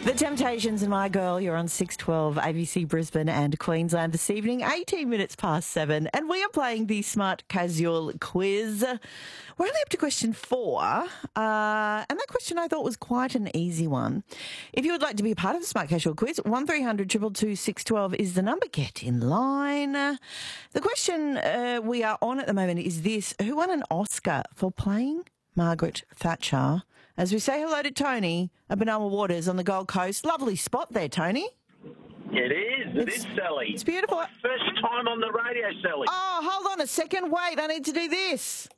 The Temptations and My Girl, you're on 612 ABC Brisbane and Queensland this evening, 18 minutes past 7, and we are playing the Smart Casual quiz. We're only up to question 4, and that question I thought was quite an easy one. If you would like to be a part of the Smart Casual quiz, 1300 222 612 is the number. Get in line. The question we are on at the moment is this: who won an Oscar for playing Margaret Thatcher? As we say hello to Tony at Benowa Waters on the Gold Coast. Lovely spot there, Tony. It is, Sally. It's beautiful. My first time on the radio, Sally. Oh, hold on a second. Wait, I need to do this.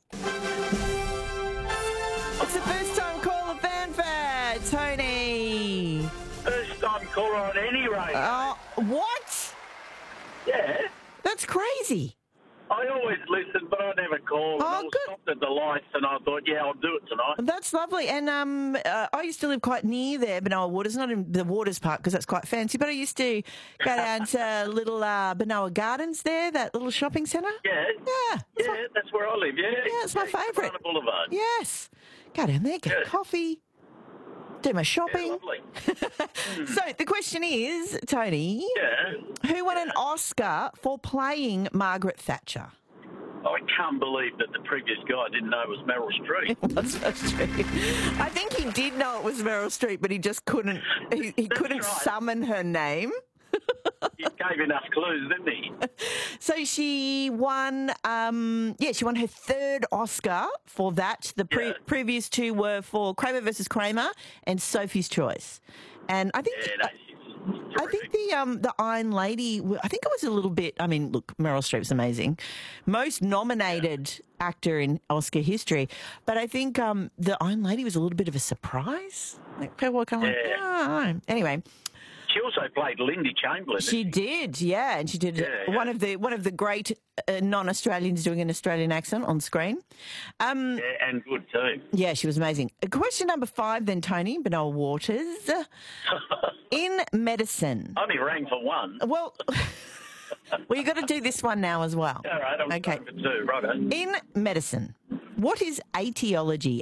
It's the first time caller fanfare, Tony. First time caller on any radio. What? Yeah. That's crazy. I always listen, but I never call. I was stopped at the lights and I thought, yeah, I'll do it tonight. That's lovely. And I used to live quite near there, Benowa Waters, not in the Waters Park because that's quite fancy, but I used to go down to little Benowa Gardens there, that little shopping centre. Yeah. Yeah. That's where I live, yeah. Yeah, it's my favourite. Corona Boulevard. Yes. Go down there, get a coffee, do my shopping. Yeah, lovely. So the question is, Tony, who won an Oscar for playing Margaret Thatcher? I can't believe that the previous guy didn't know it was Meryl Streep. That's true. I think he did know it was Meryl Streep, but he just couldn't. He couldn't summon her name. He gave enough clues, didn't he? So she won. She won her third Oscar for that. The previous two were for Kramer versus Kramer and Sophie's Choice. And I think. I think the Iron Lady, I think it was a little bit, I mean, look, Meryl Streep's amazing. Most nominated actor in Oscar history. But I think the Iron Lady was a little bit of a surprise. Like, people were kind of like, oh. Anyway. She also played Lindy Chamberlain. She did, yeah. And she did one of the great non-Australians doing an Australian accent on screen. And good too. Yeah, she was amazing. Question number 5 then, Tony, Benowa Waters. In medicine. Only rang for one. Well, you've got to do this one now as well. All right, I'm going for 2, righto. In medicine, what is etiology?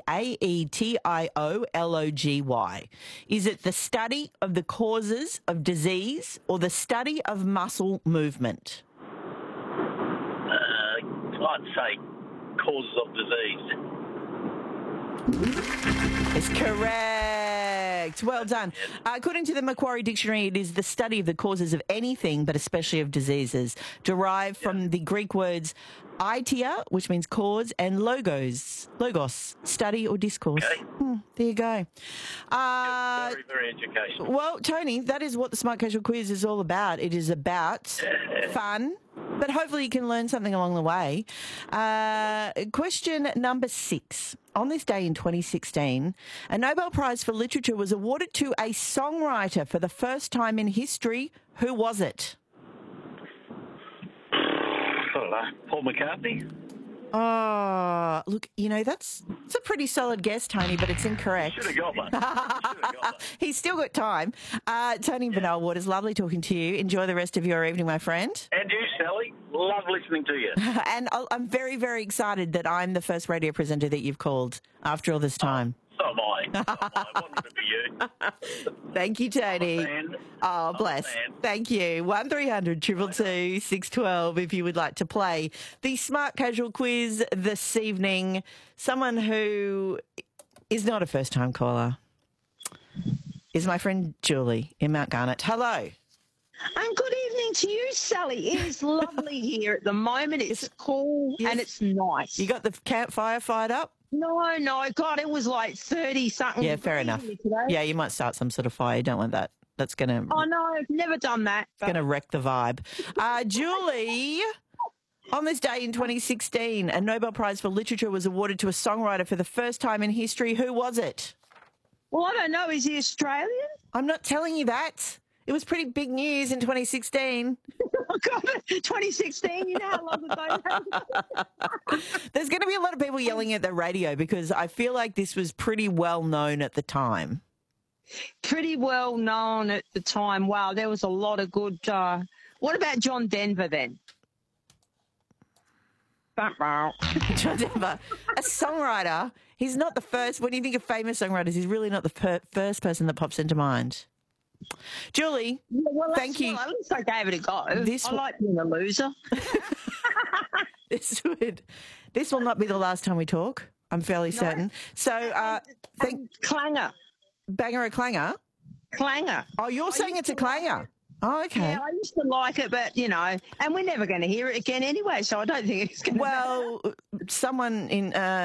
A-E-T-I-O-L-O-G-Y. Is it the study of the causes of disease or the study of muscle movement? I'd say causes of disease. It's correct. Well done. According to the Macquarie Dictionary, it is the study of the causes of anything, but especially of diseases, derived from the Greek words aitia, which means cause, and logos, study or discourse. Okay. There you go. Very, very educational. Well, Tony, that is what the Smart Casual Quiz is all about. It is about fun, but hopefully you can learn something along the way. Question number 6. On this day in 2016, a Nobel Prize for Literature was awarded to a songwriter for the first time in history. Who was it? Paul McCartney? Oh, look, it's a pretty solid guess, Tony, but it's incorrect. Should have got one. He's still got time. Tony Benowa Waters, lovely talking to you. Enjoy the rest of your evening, my friend. And you, Sally. Love listening to you. And I'm very, very excited that I'm the first radio presenter that you've called after all this time. So am I. I wanted to be you. Thank you, Tony. Oh, bless. Thank you. 1300 222 612 if you would like to play the Smart Casual Quiz this evening. Someone who is not a first-time caller is my friend Julie in Mount Garnet. Hello. And good evening to you, Sally. It is lovely here at the moment. It's cool and it's nice. You got the campfire fired up? No, God, it was like 30-something. Yeah, fair enough. Today. Yeah, you might start some sort of fire. You don't want that. That's going to... Oh, no, I've never done that. It's going to wreck the vibe. Julie, on this day in 2016, a Nobel Prize for Literature was awarded to a songwriter for the first time in history. Who was it? Well, I don't know. Is he Australian? I'm not telling you that. It was pretty big news in 2016. Oh, God, 2016, you know how long ago that was? There's going to be a lot of people yelling at the radio because I feel like this was pretty well known at the time. Pretty well known at the time. Wow, there was a lot of good... what about John Denver then? John Denver, a songwriter. He's not the first. When you think of famous songwriters, he's really not the first person that pops into mind. Julie, thank you. Well, at least I gave it a go. I like being a loser. This will not be the last time we talk. I'm fairly certain. So, clanger. Banger a clanger? Clanger. Oh, you're saying it's a clanger? Oh, okay. Yeah, I used to like it, but, and we're never going to hear it again anyway, so I don't think it's going to Well, someone in